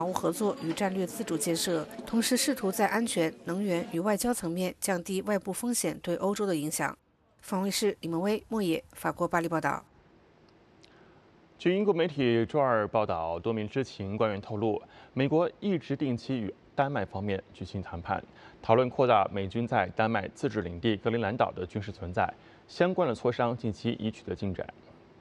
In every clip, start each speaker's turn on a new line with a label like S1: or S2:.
S1: 防务合作与战略自主建设，同时试图在安全、能源与外交层面降低外部风险对欧洲的影响。防卫士李梦薇、莫野，法国巴黎报道。
S2: 据英国媒体周二报道，多名知情官员透露，美国一直定期与丹麦方面举行谈判，讨论扩大美军在丹麦自治领地格陵兰岛的军事存在。相关的磋商近期已取得进展。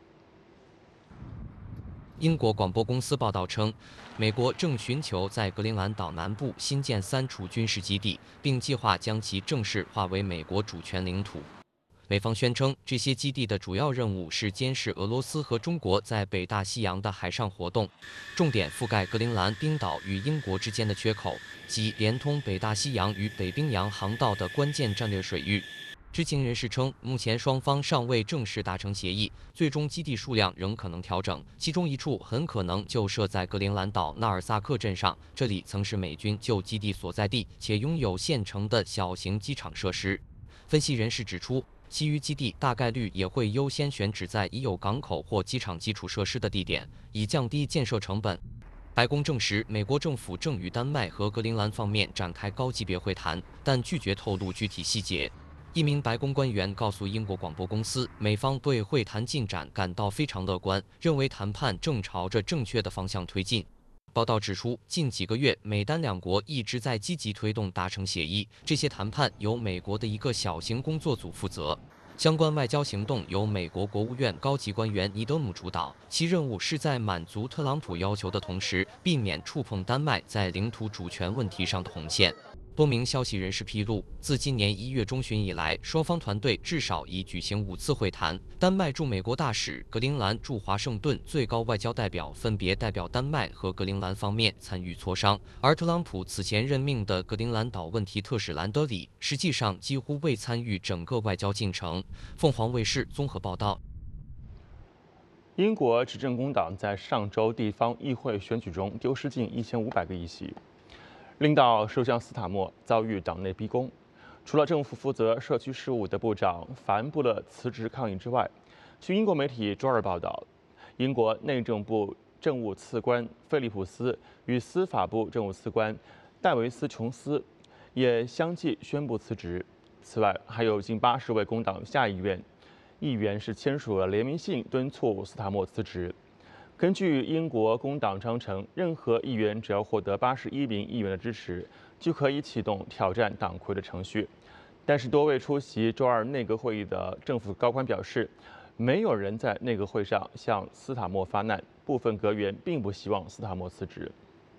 S3: 英国广播公司报道称，美国正寻求在格陵兰岛南部新建3处军事基地，并计划将其正式划为美国主权领土。美方宣称，这些基地的主要任务是监视俄罗斯和中国在北大西洋的海上活动，重点覆盖格陵兰冰岛与英国之间的缺口，及连通北大西洋与北冰洋航道的关键战略水域。知情人士称，目前双方尚未正式达成协议，最终基地数量仍可能调整，其中一处很可能就设在格陵兰岛纳尔萨克镇上，这里曾是美军旧基地所在地，且拥有现成的小型机场设施。分析人士指出，其余基地大概率也会优先选址在已有港口或机场基础设施的地点，以降低建设成本。白宫证实，美国政府正与丹麦和格陵兰方面展开高级别会谈，但拒绝透露具体细节。一名白宫官员告诉英国广播公司，美方对会谈进展感到非常乐观，认为谈判正朝着正确的方向推进。报道指出，近几个月，美丹两国一直在积极推动达成协议，这些谈判由美国的一个小型工作组负责。相关外交行动由美国国务院高级官员尼德姆主导，其任务是在满足特朗普要求的同时，避免触碰丹麦在领土主权问题上的红线。多名消息人士披露，自今年1月中旬以来，双方团队至少已举行5次会谈。丹麦驻美国大使、格陵兰驻华盛顿最高外交代表分别代表丹麦和格陵兰方面参与磋商，而特朗普此前任命的格陵兰岛问题特使兰德里，实际上几乎未参与整个外交进程。凤凰卫视综合报道。
S2: 英国执政工党在上周地方议会选举中丢失近1500个议席。领导首相斯塔默遭遇党内逼宫，除了政府负责社区事务的部长凡布勒辞职抗议之外，据英国媒体周二报道，英国内政部政务次官菲利普斯与司法部政务次官戴维斯琼斯也相继宣布辞职。此外，还有近80位工党下议院议员是签署了联名信，敦促斯塔默辞职。根据英国工党章程，任何议员只要获得81名议员的支持，就可以启动挑战党魁的程序。但是，多位出席周二内阁会议的政府高官表示，没有人在内阁会上向斯塔默发难，部分阁员并不希望斯塔默辞职。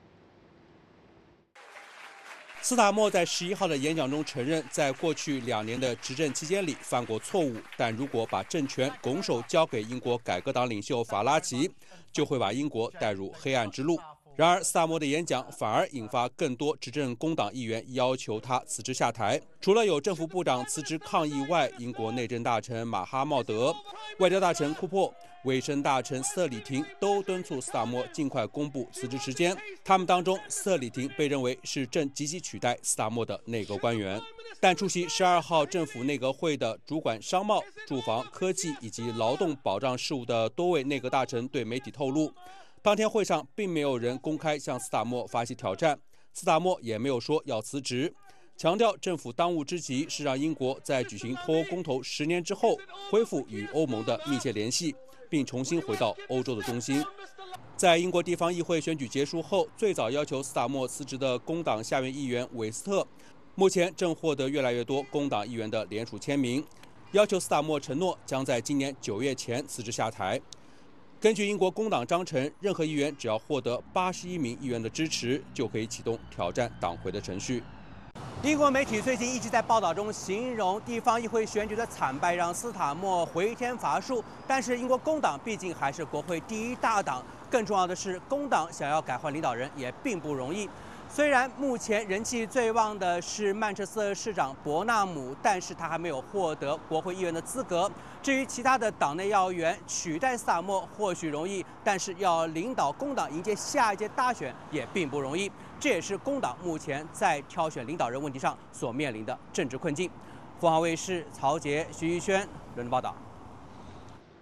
S4: 斯塔默在11号的演讲中承认，在过去2年的执政期间里犯过错误，但如果把政权拱手交给英国改革党领袖法拉奇，就会把英国带入黑暗之路。然而，斯塔默的演讲反而引发更多执政工党议员要求他辞职下台。除了有政府部长辞职抗议外，英国内政大臣马哈茂德、外交大臣库珀、卫生大臣斯特里廷都敦促斯塔默尽快公布辞职时间。他们当中，斯特里廷被认为是正积极取代斯塔默的内阁官员。但出席12号政府内阁会的主管商贸、住房、科技以及劳动保障事务的多位内阁大臣对媒体透露，当天会上并没有人公开向斯塔默发起挑战，斯塔默也没有说要辞职，强调政府当务之急是让英国在举行脱欧公投10年之后恢复与欧盟的密切联系，并重新回到欧洲的中心。在英国地方议会选举结束后，最早要求斯塔默辞职的工党下院议员韦斯特，目前正获得越来越多工党议员的联署签名，要求斯塔默承诺将在今年9月前辞职下台。根据英国工党章程，任何议员只要获得81名议员的支持，就可以启动挑战党魁的程序。英国媒体最近一直在报道中形容地方议会选举的惨败让斯塔默回天乏术，但是英国工党毕竟还是国会第一大党，更重要的是，工党想要改换领导人也并不容易。虽然目前人气最旺的是曼彻斯特市长伯纳姆，但是他还没有获得国会议员的资格。至于其他的党内要员，取代斯塔默或许容易，但是要领导工党迎接下一届大选也并不容易。这也是工党目前在挑选领导人问题上所面临的政治困境。凤凰卫视曹杰、徐一轩伦敦报道。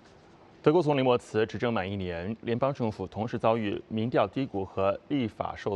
S2: 德国总理默茨执政满1年，联邦政府同时遭遇民调低谷和立法受